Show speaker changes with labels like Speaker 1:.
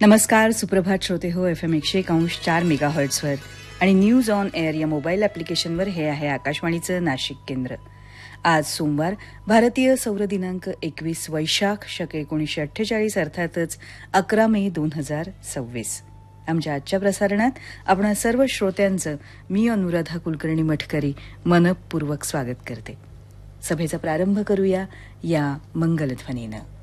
Speaker 1: नमस्कार, सुप्रभात श्रोते हो. FM 101.4 मेगाहर्ट्झवर आणि न्यूज ऑन एअर या मोबाईल ॲप्लिकेशनवर हे आहे आकाशवाणीचं नाशिक केंद्र. आज सोमवार, भारतीय सौर दिनांक 21 वैशाख शक 1948 अर्थातच 11 मे 2026. आमच्या आजच्या प्रसारणात आपण सर्व श्रोत्यांचं मी अनुराधा कुलकर्णी मठकरी मनपूर्वक स्वागत करते. सभेचा प्रारंभ करूया या मंगलध्वनीनं.